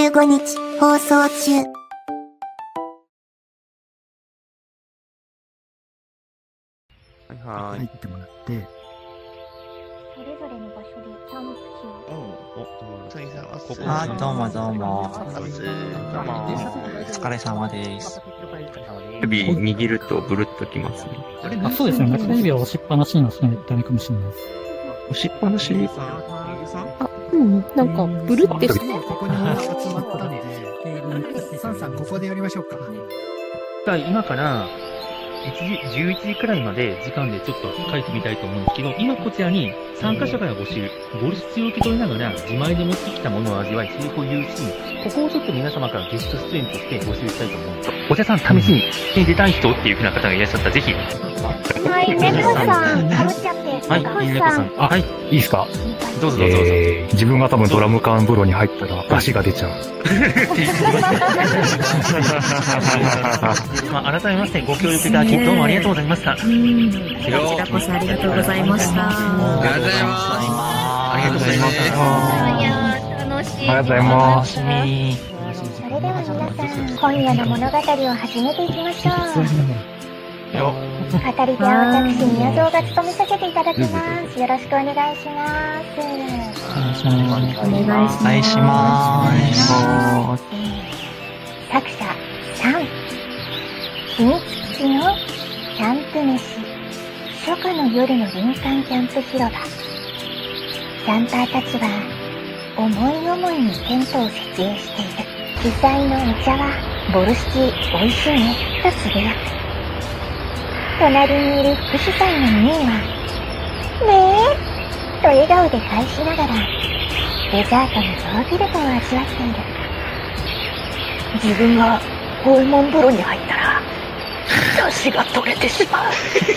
15日放送中。 入ってもらって、 それぞれの場所でキャンプ地を。 はい、どうもどうも。お疲れ様です。 指握るとブルッときますね。 あ、そうですね。中指を押しっぱなしにはしないとダメかもしれないです。 押しっぱなしなんか、ブルってして。 ここに集まったんで、サンさんここでやりましょうか。 今から、11時くらいまで時間でちょっと書いてみたいと思うんですけど、今こちらに参加者から募集、ボルシチを受け取りながら自前で持ってきたものを味わい、セリフを言うシーン、ここをちょっと皆様からゲスト出演として募集したいと思うんです。お茶さん、試しに出たい人っていう風な方がいらっしゃったら、ぜひ。 はい、猫さん、かぶっちゃって。 はい、猫さん。 はい、いいですか？ どうぞどうぞ。 自分が多分ドラム缶風呂に入ったら足が出ちゃう。 改めましてご協力いただきどうもありがとうございました。こちらこそありがとうございました。 ありがとうございます。 ありがとうございます。 いやー、楽しい。 ありがとうございます。 それでは皆さん、今夜の物語を始めていきましょう。語り手は私、宮蔵が務めさせていただきます。よろしくお願いします。 お願いします。 作者3、秘密基地のキャンプ飯、初夏の夜の林間キャンプ広場。キャンパーたちは思い思いにテントを設営している。主催のお茶はボルシチおいしいねとつぶやく。隣にいる副主催のミーはねえと笑顔で返しながらデザートのヨーグルトを味わっている。 自分がホルモン風呂に入ったら出汁が取れてしまう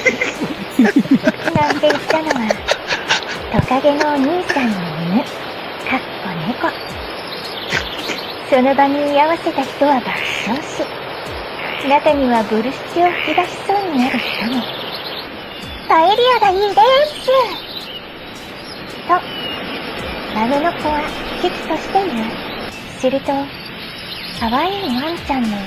なんて言ったのはトカゲのお兄さんの犬、かっこ猫。その場に居合わせた人は爆笑し、中にはブルシチを吹き出しそうになる人も。パエリアがいいですと豆の子は喜々としている。すると可愛いワンちゃんの